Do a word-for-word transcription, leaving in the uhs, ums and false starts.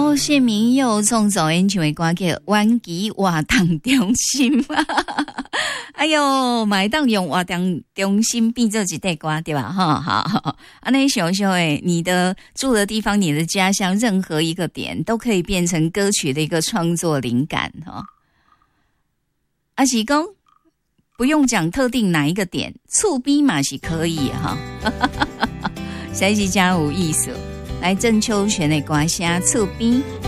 哦，谢明佑创作演唱的歌叫《弯吉活动中心》哎呦，买当用活动中心变做一块歌对吧？哈，好好，啊，那想想诶，你的住的地方，你的家乡，任何一个点都可以变成歌曲的一个创作灵感哈。啊，是讲不用讲特定哪一个点，厝边嘛是可以哈。实在是真有意思。来郑秋泉的歌声厝边。